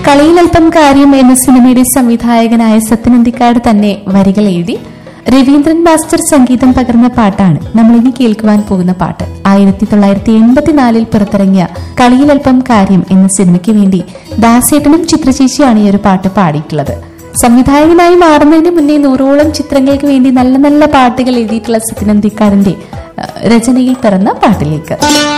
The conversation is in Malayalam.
കളിയിലൽപ്പം കാര്യം എന്ന സിനിമയുടെ സംവിധായകനായ സത്യനന്ദിക്കാട് തന്നെ വരികൾ എഴുതി രവീന്ദ്രൻ മാസ്റ്റർ സംഗീതം പകർന്ന പാട്ടാണ് നമ്മൾ ഇനി കേൾക്കുവാൻ പോകുന്ന പാട്ട്. 1984 പുറത്തിറങ്ങിയ കളിയിലൽപ്പം കാര്യം എന്ന സിനിമയ്ക്ക് വേണ്ടി ദാസേട്ടനും ചിത്രചേച്ചിയാണ് ഈ ഒരു പാട്ട് പാടിയിട്ടുള്ളത്. സംവിധായകനായി മാറുന്നതിന് മുന്നേ 100ഓളം ചിത്രങ്ങൾക്ക് വേണ്ടി നല്ല നല്ല പാട്ടുകൾ എഴുതിയിട്ടുള്ള സത്യനന്ദിക്കാടിന്റെ രചനയിൽ പിറന്ന പാട്ടിലേക്ക്